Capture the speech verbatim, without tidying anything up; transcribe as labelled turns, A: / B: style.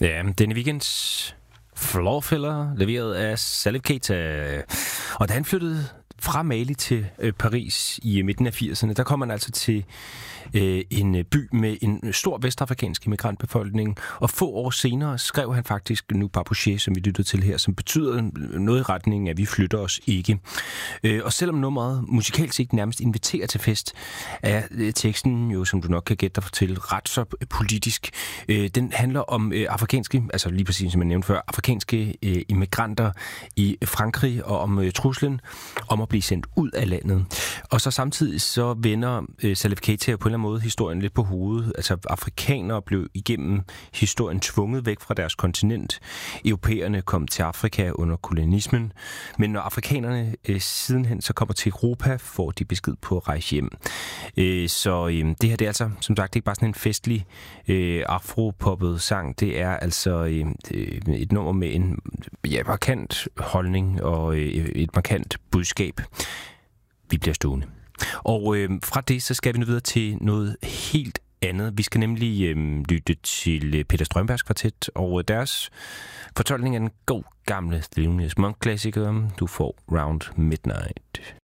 A: Ja, denne weekends Floorfiller, leveret af Salif Keita. Og da han flyttede fra Mali til øh, Paris i midten af firserne, der kom han altså til øh, en by med en stor vestafrikansk immigrantbefolkning, og få år senere skrev han faktisk Nu Pas Bouger, som vi lyttede til her, som betyder noget i retning af, at vi flytter os ikke. Øh, og selvom nummeret musikalsk ikke nærmest inviterer til fest, er øh, teksten jo, som du nok kan gætte dig til, ret så politisk. Øh, den handler om øh, afrikanske, altså lige præcis som jeg nævnte før, afrikanske øh, immigranter i Frankrig, og om øh, truslen om at blive sendt ud af landet. Og så samtidig så vender øh, Salif Keita på en eller anden måde historien lidt på hovedet. Altså afrikanere blev igennem historien tvunget væk fra deres kontinent. Europæerne kom til Afrika under kolonismen. Men når afrikanerne øh, sidenhen så kommer til Europa, får de besked på at rejse hjem. Øh, så øh, det her det er altså, som sagt, ikke bare sådan en festlig øh, afropoppet sang. Det er altså øh, et nummer med en ja, markant holdning og øh, et markant budskab. Vi bliver stående. Og øh, fra det, så skal vi nu videre til noget helt andet. Vi skal nemlig øh, lytte til Peter Strømbergs kvartet og deres fortolkning af den god gamle Thelonious Monk-klassiker. Du får Round Midnight.